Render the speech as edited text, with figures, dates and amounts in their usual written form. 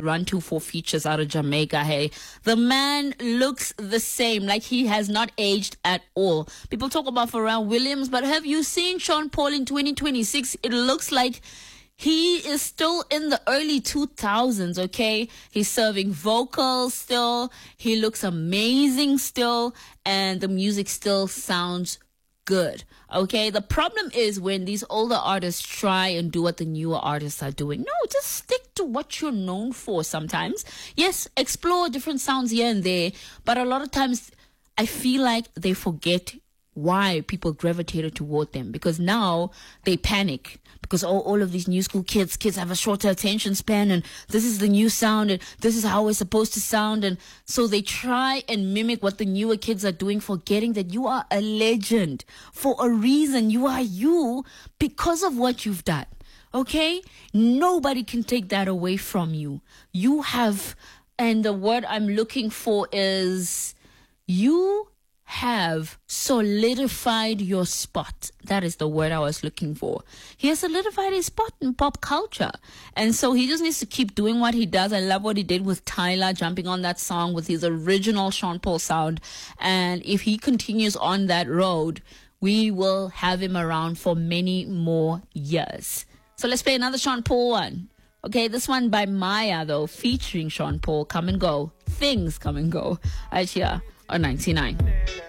124 features out of Jamaica. Hey, the man looks the same, like he has not aged at all. People talk about Pharrell Williams, but have you seen Sean Paul in 2026? It looks like he is still in the early 2000s, okay? He's serving vocals still. He looks amazing still. And the music still sounds good, okay? The problem is when these older artists try and do what the newer artists are doing. No, just stick to what you're known for sometimes. Yes, explore different sounds here and there. But a lot of times, I feel like they forget why people gravitated toward them, because now they panic because all of these new school kids have a shorter attention span, and this is the new sound and this is how we're supposed to sound, and so they try and mimic what the newer kids are doing, forgetting that you are a legend for a reason. You are you because of what you've done, okay? Nobody can take that away from you. You have, and the word I'm looking for is you have solidified your spot. That is the word I was looking for. He has solidified his spot in pop culture. And so he just needs to keep doing what he does. I love what he did with Tyler, jumping on that song with his original Sean Paul sound. And if he continues on that road, we will have him around for many more years. So let's play another Sean Paul one. Okay, this one by Maya, though, featuring Sean Paul. Come and Go. Things Come and Go. Right here on 99.